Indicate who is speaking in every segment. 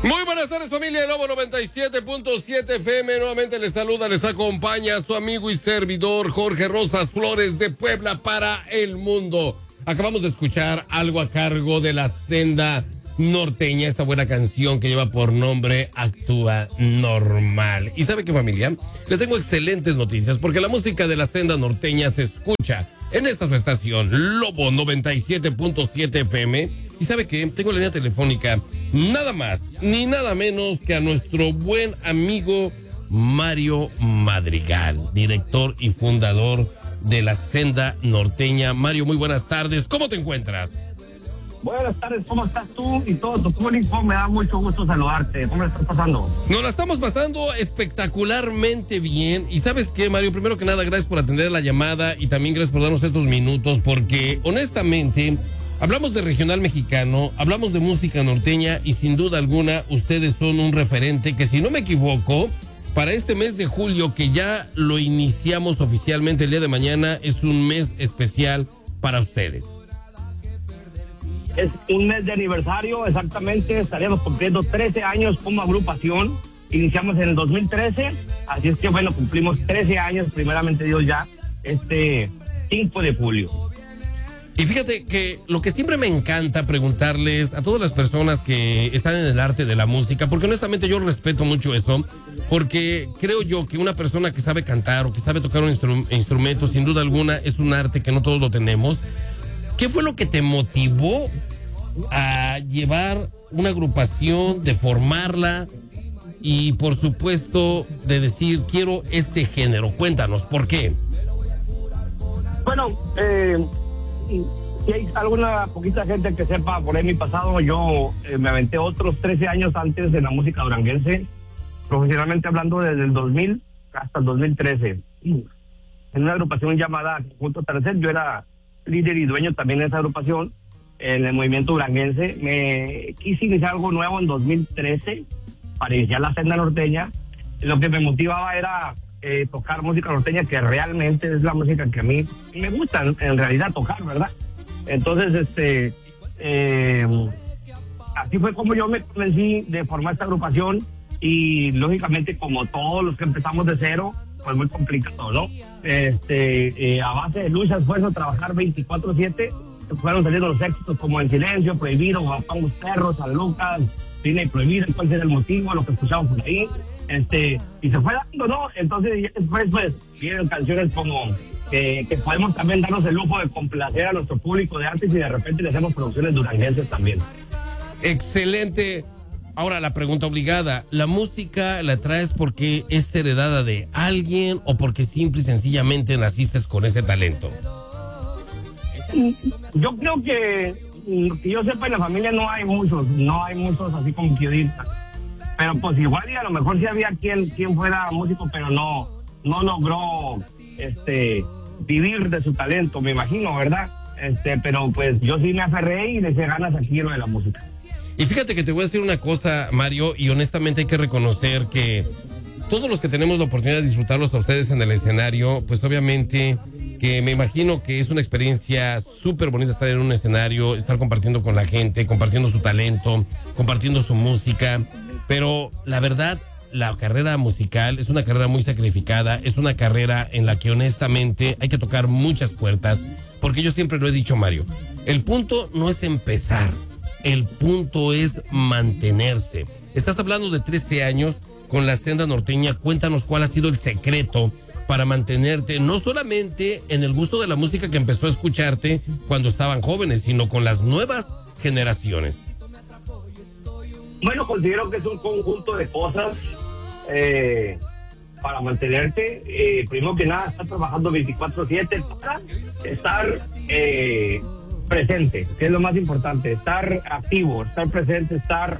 Speaker 1: Muy buenas tardes, familia de Lobo 97.7 FM. Nuevamente les saluda, les acompaña su amigo y servidor Jorge Rosas Flores de Puebla para el mundo. Acabamos de escuchar algo a cargo de La Senda Norteña, esta buena canción que lleva por nombre Actúa Normal. ¿Y sabe qué, familia? Le tengo excelentes noticias porque la música de La Senda Norteña se escucha en esta su estación, Lobo 97.7 FM. Y sabe que tengo la línea telefónica nada más ni nada menos que a nuestro buen amigo Mario Madrigal, director y fundador de La Senda Norteña. Mario, muy buenas tardes. ¿Cómo te encuentras?
Speaker 2: Buenas tardes, ¿cómo estás tú y todo tu público? Me da mucho gusto saludarte. ¿Cómo la estás pasando?
Speaker 1: Nos la estamos pasando espectacularmente bien. Y ¿sabes qué, Mario? Primero que nada, gracias por atender la llamada y también gracias por darnos estos minutos, porque honestamente hablamos de regional mexicano, hablamos de música norteña y sin duda alguna ustedes son un referente que, si no me equivoco, para este mes de julio, que ya lo iniciamos oficialmente el día de mañana, es un mes especial para ustedes.
Speaker 2: Es un mes de aniversario, exactamente. Estaríamos cumpliendo 13 años como agrupación. Iniciamos en el 2013, así es que bueno, cumplimos 13 años, primeramente Dios, ya este 5 de julio.
Speaker 1: Y fíjate que lo que siempre me encanta preguntarles a todas las personas que están en el arte de la música, porque honestamente yo respeto mucho eso, porque creo yo que una persona que sabe cantar o que sabe tocar un instrumento, sin duda alguna, es un arte que no todos lo tenemos. ¿Qué fue lo que te motivó a llevar una agrupación, de formarla y por supuesto de decir quiero este género? Cuéntanos, ¿por qué?
Speaker 2: Bueno, si hay alguna poquita gente que sepa por ahí mi pasado, yo me aventé otros 13 años antes de la música duranguense, profesionalmente hablando desde el 2000 hasta el 2013. En una agrupación llamada Conjunto Tercer, yo era líder y dueño también de esa agrupación en el movimiento duranguense. Me quise iniciar algo nuevo en 2013 para iniciar La Senda Norteña. Lo que me motivaba era tocar música norteña, que realmente es la música que a mí me gusta en realidad tocar, ¿verdad? Entonces, así fue como yo me convencí de formar esta agrupación y lógicamente, como todos los que empezamos de cero, pues muy complicado, ¿no? A base de lucha, esfuerzo, trabajar 24/7, fueron saliendo los éxitos como En Silencio, Prohibido, Guapangos Perros, San Lucas, Cine Prohibido, cuál era el motivo, lo que escuchamos por ahí, y se fue dando, ¿no? Entonces, después, pues, vienen canciones como que podemos también darnos el lujo de complacer a nuestro público de antes y de repente le hacemos producciones duranguenses también.
Speaker 1: Excelente. Ahora, la pregunta obligada, ¿la música la traes porque es heredada de alguien o porque simple y sencillamente naciste con ese talento?
Speaker 2: Yo creo que yo sepa, en la familia no hay muchos así como que yo diga. Pero pues igual y a lo mejor sí había quien fuera músico, pero no logró vivir de su talento, me imagino, ¿verdad? Pero pues yo sí me aferré y le eché ganas aquí en lo de la música.
Speaker 1: Y fíjate que te voy a decir una cosa, Mario, y honestamente hay que reconocer que todos los que tenemos la oportunidad de disfrutarlos a ustedes en el escenario, pues obviamente que me imagino que es una experiencia súper bonita estar en un escenario, estar compartiendo con la gente, compartiendo su talento, compartiendo su música, pero la verdad, la carrera musical es una carrera muy sacrificada, es una carrera en la que honestamente hay que tocar muchas puertas, porque yo siempre lo he dicho, Mario, el punto no es empezar, el punto es mantenerse. Estás hablando de 13 años con La Senda Norteña. Cuéntanos cuál ha sido el secreto para mantenerte, no solamente en el gusto de la música que empezó a escucharte cuando estaban jóvenes, sino con las nuevas generaciones.
Speaker 2: Bueno, considero que es un conjunto de cosas para mantenerte. Primero que nada, estar trabajando 24/7 para estar presente, que es lo más importante, estar activo, estar presente, estar,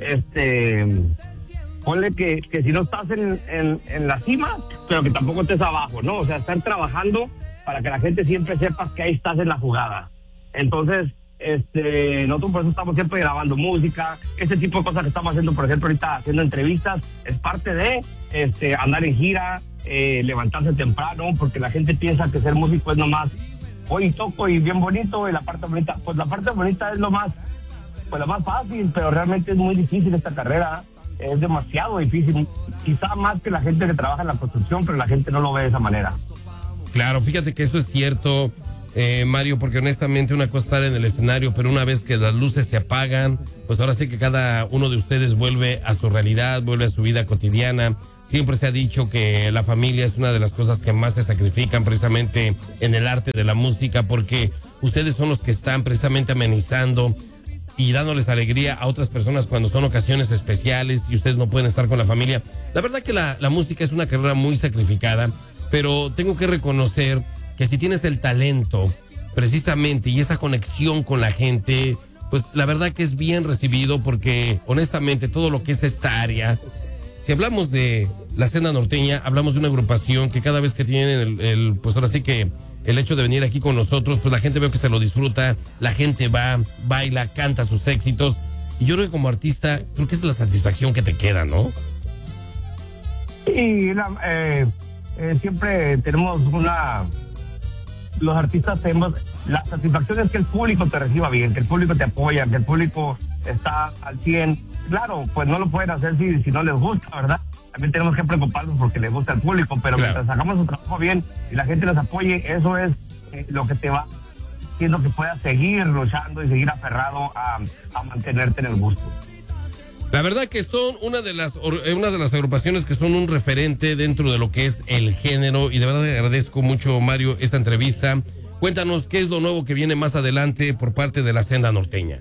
Speaker 2: ponle que si no estás en la cima, pero que tampoco estés abajo, ¿no? O sea, estar trabajando para que la gente siempre sepa que ahí estás en la jugada. Entonces, nosotros por eso estamos siempre grabando música, este tipo de cosas que estamos haciendo, por ejemplo, ahorita haciendo entrevistas, es parte de andar en gira, levantarse temprano, porque la gente piensa que ser músico es nomás hoy toco y bien bonito, y la parte bonita, pues la parte bonita es lo más pues la más fácil, pero realmente es muy difícil esta carrera, es demasiado difícil, quizá más que la gente que trabaja en la construcción, pero la gente no lo ve de esa manera.
Speaker 1: Claro, fíjate que eso es cierto, Mario, porque honestamente una cosa es estar en el escenario, pero una vez que las luces se apagan, pues ahora sí que cada uno de ustedes vuelve a su realidad, vuelve a su vida cotidiana. Siempre se ha dicho que la familia es una de las cosas que más se sacrifican precisamente en el arte de la música, porque ustedes son los que están precisamente amenizando y dándoles alegría a otras personas cuando son ocasiones especiales y ustedes no pueden estar con la familia. La verdad que la música es una carrera muy sacrificada, pero tengo que reconocer que si tienes el talento precisamente y esa conexión con la gente, pues la verdad que es bien recibido, porque honestamente todo lo que es esta área, si hablamos de la Senda Norteña, hablamos de una agrupación que cada vez que tienen pues ahora sí que el hecho de venir aquí con nosotros, pues la gente veo que se lo disfruta, la gente va, baila, canta sus éxitos, y yo creo que como artista, creo que es la satisfacción que te queda, ¿no?
Speaker 2: Y siempre tenemos los artistas tenemos, la satisfacción es que el público te reciba bien, que el público te apoya, que el público está al 100. Claro, pues no lo pueden hacer si no les gusta, ¿verdad? También tenemos que preocuparnos porque les gusta el público, pero claro, mientras hagamos un trabajo bien y la gente nos apoye, eso es lo que te va haciendo que puedas seguir luchando y seguir aferrado a mantenerte en el gusto.
Speaker 1: La verdad que son una de las agrupaciones que son un referente dentro de lo que es el género, y de verdad agradezco mucho, Mario, esta entrevista. Cuéntanos qué es lo nuevo que viene más adelante por parte de la Senda Norteña.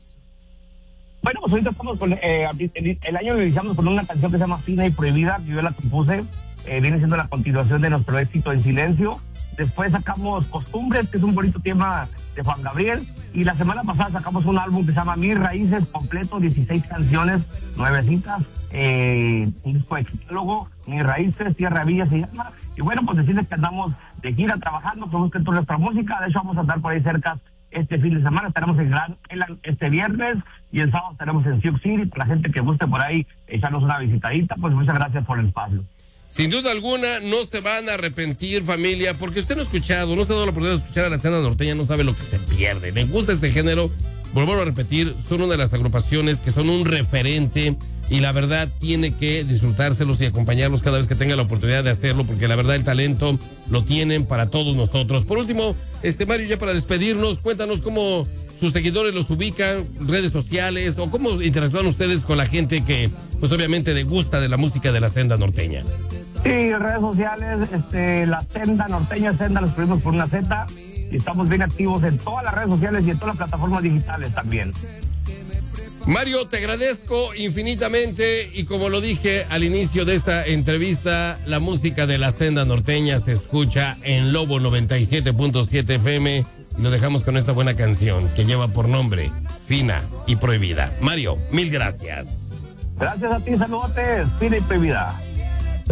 Speaker 2: Bueno, pues ahorita estamos con el año lo iniciamos con una canción que se llama Fina y Prohibida, que yo la compuse, viene siendo la continuación de nuestro éxito En Silencio. Después sacamos Costumbres, que es un bonito tema de Juan Gabriel, y la semana pasada sacamos un álbum que se llama Mis Raíces, completo, 16 canciones, nuevecitas, un disco de catálogo, Mis Raíces, Tierra Villa se llama, y bueno, pues decirles que andamos de gira trabajando, que busquen toda nuestra música. De hecho vamos a andar por ahí cerca este fin de semana, estaremos en Grand Island este viernes, y el sábado estaremos en Sioux City. Para la gente que guste por ahí echarnos una visitadita, pues muchas gracias por el espacio.
Speaker 1: Sin duda alguna, no se van a arrepentir, familia, porque usted no ha escuchado, no se ha dado la oportunidad de escuchar a la Senda Norteña, no sabe lo que se pierde. Le gusta este género, vuelvo a repetir, son una de las agrupaciones que son un referente, y la verdad tiene que disfrutárselos y acompañarlos cada vez que tenga la oportunidad de hacerlo, porque la verdad el talento lo tienen para todos nosotros. Por último, Mario, ya para despedirnos, cuéntanos cómo sus seguidores los ubican, redes sociales, o cómo interactúan ustedes con la gente que, pues obviamente, le gusta de la música de la Senda Norteña.
Speaker 2: Sí, redes sociales, la Senda Norteña, Senda lo escribimos por una Z, y estamos bien activos en todas las redes sociales y en todas las plataformas digitales también.
Speaker 1: Mario, te agradezco infinitamente, y como lo dije al inicio de esta entrevista, la música de la Senda Norteña se escucha en Lobo 97.7 FM, y lo dejamos con esta buena canción que lleva por nombre Fina y Prohibida. Mario, mil gracias.
Speaker 2: Gracias a ti, saludotes, Fina y Prohibida.